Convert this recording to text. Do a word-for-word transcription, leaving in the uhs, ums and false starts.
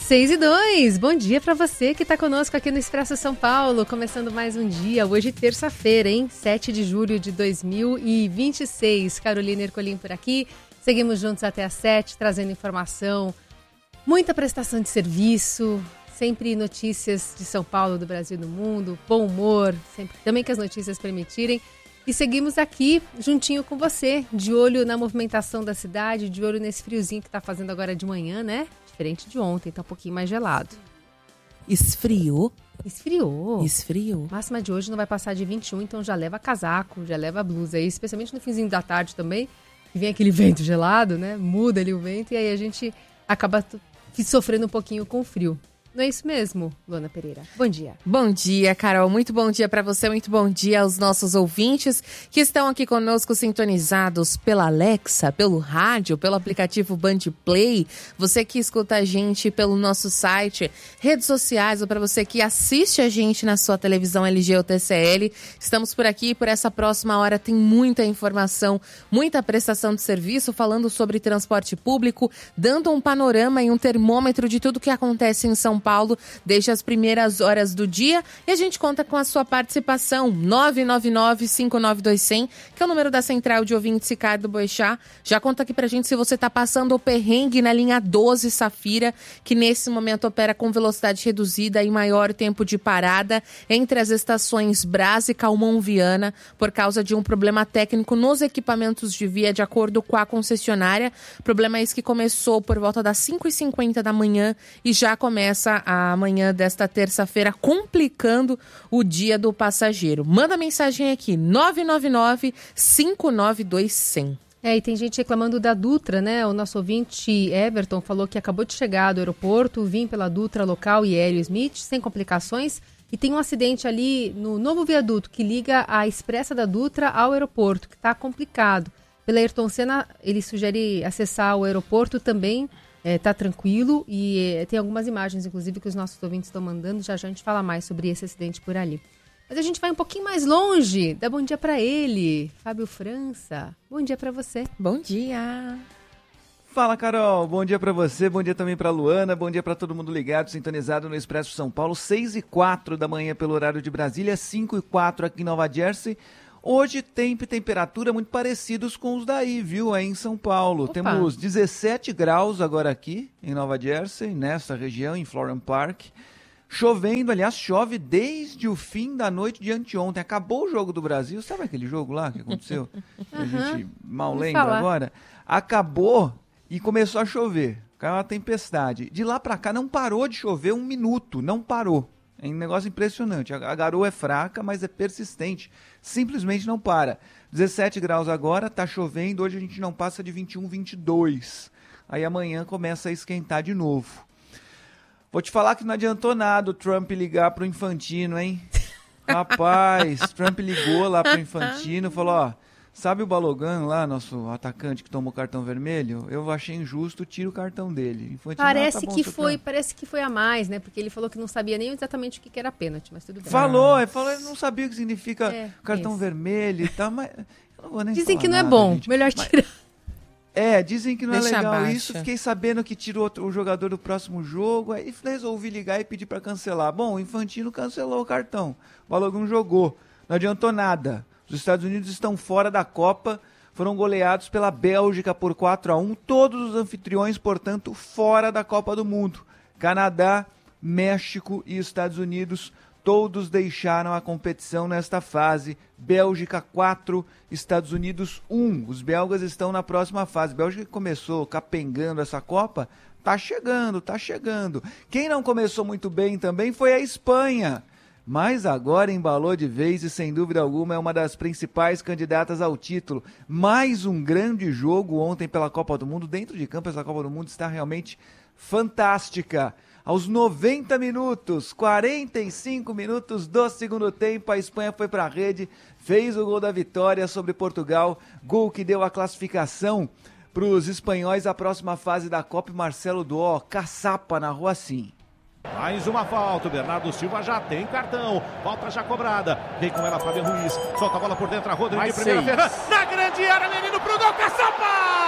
seis e dois, bom dia para você que está conosco aqui no Expresso São Paulo, começando mais um dia, hoje terça-feira, hein? sete de julho de dois mil e vinte e seis. Carolina Ercolim por aqui, seguimos juntos até às sete, trazendo informação, muita prestação de serviço, sempre notícias de São Paulo, do Brasil e do mundo, bom humor, sempre, também que as notícias permitirem. E seguimos aqui juntinho com você, de olho na movimentação da cidade, de olho nesse friozinho que está fazendo agora de manhã, né? Diferente de ontem, tá um pouquinho mais gelado. Esfriou? Esfriou. Esfriou. Máxima de hoje não vai passar de vinte e um, então já leva casaco, já leva blusa aí, especialmente no finzinho da tarde também, que vem aquele vento gelado, né? Muda ali o vento e aí a gente acaba t- sofrendo um pouquinho com o frio. Não é isso mesmo, Luana Pereira? Bom dia. Bom dia, Carol. Muito bom dia para você, muito bom dia aos nossos ouvintes que estão aqui conosco sintonizados pela Alexa, pelo rádio, pelo aplicativo Band Play. Você que escuta a gente pelo nosso site, redes sociais, ou para você que assiste a gente na sua televisão L G ou T C L. Estamos por aqui, por essa próxima hora tem muita informação, muita prestação de serviço, falando sobre transporte público, dando um panorama e um termômetro de tudo que acontece em São Paulo. Paulo, desde as primeiras horas do dia, e a gente conta com a sua participação, nove nove nove, cinco nove dois, zero zero, que é o número da central de ouvintes Ricardo Boechat. Já conta aqui pra gente se você tá passando o perrengue na linha doze Safira, que nesse momento opera com velocidade reduzida e maior tempo de parada entre as estações Brás e Calmon Viana, por causa de um problema técnico nos equipamentos de via, de acordo com a concessionária. Problema esse que começou por volta das cinco e cinquenta da manhã e já começa a manhã desta terça-feira, complicando o dia do passageiro. Manda mensagem aqui, nove nove nove, cinco nove dois, zero zero. É, e tem gente reclamando da Dutra, né? O nosso ouvinte Everton falou que acabou de chegar do aeroporto, vim pela Dutra local e Hélio Smith, sem complicações, e tem um acidente ali no novo viaduto que liga a Expressa da Dutra ao aeroporto, que está complicado. Pela Ayrton Senna, ele sugere acessar o aeroporto também. É, tá tranquilo e é, tem algumas imagens, inclusive, que os nossos ouvintes estão mandando. Já já a gente fala mais sobre esse acidente por ali. Mas a gente vai um pouquinho mais longe. Dá bom dia para ele, Fábio França. Bom dia para você. Bom dia. Fala, Carol. Bom dia para você, bom dia também para Luana, bom dia para todo mundo ligado, sintonizado no Expresso São Paulo. seis e quatro da manhã pelo horário de Brasília, cinco e quatro aqui em Nova Jersey. Hoje tempo e temperatura muito parecidos com os daí, viu? Aí em São Paulo. Opa. Temos dezessete graus agora aqui em Nova Jersey, nessa região, em Florham Park. Chovendo, aliás, chove desde o fim da noite de anteontem. Acabou o jogo do Brasil. Sabe aquele jogo lá que aconteceu? Que a gente mal lembra agora. Acabou e começou a chover. Caiu uma tempestade. De lá pra cá não parou de chover um minuto. Não parou. É um negócio impressionante. A garoa é fraca, mas é persistente. Simplesmente não para. dezessete graus agora, tá chovendo. Hoje a gente não passa de vinte e um, vinte e dois. Aí amanhã começa a esquentar de novo. Vou te falar que não adiantou nada o Trump ligar pro Infantino, hein? Rapaz, Trump ligou lá pro Infantino, falou, ó, sabe o Balogun lá, nosso atacante que tomou cartão vermelho? Eu achei injusto, tira o cartão dele. Infantino, Parece, ah, tá bom, que seu foi, Trump. parece que foi a mais, né? Porque ele falou que não sabia nem exatamente o que que era pênalti, mas tudo bem. Falou, ele falou, ele não sabia o que significa É, cartão isso. vermelho e tal, mas eu não vou nem Dizem falar que não é nada, bom, gente. melhor Mas- tirar. É, dizem que não Deixa é legal abaixo. isso. Fiquei sabendo que tirou outro- o jogador do próximo jogo. Aí resolvi ligar e pedir pra cancelar. Bom, o Infantino cancelou o cartão. O Balogun jogou. Não adiantou nada. Os Estados Unidos estão fora da Copa. Foram goleados pela Bélgica por quatro a um. Todos os anfitriões, portanto, fora da Copa do Mundo. Canadá, México e Estados Unidos, todos deixaram a competição nesta fase. Bélgica quatro, Estados Unidos um. Os belgas estão na próxima fase. Bélgica que começou capengando essa Copa, tá chegando, tá chegando. Quem não começou muito bem também foi a Espanha. Mas agora embalou de vez e, sem dúvida alguma, é uma das principais candidatas ao título. Mais um grande jogo ontem pela Copa do Mundo. Dentro de campo, essa Copa do Mundo está realmente fantástica. Aos noventa minutos, quarenta e cinco minutos do segundo tempo, a Espanha foi para a rede, fez o gol da vitória sobre Portugal, gol que deu a classificação para os espanhóis à próxima fase da Copa. Marcelo Duó, caçapa na rua sim. Mais uma falta, o Bernardo Silva já tem cartão, falta já cobrada, vem com ela Fabiano Ruiz, solta a bola por dentro, a Rodrigo de primeira, Ferran, na grande área, menino pro gol, caçapa!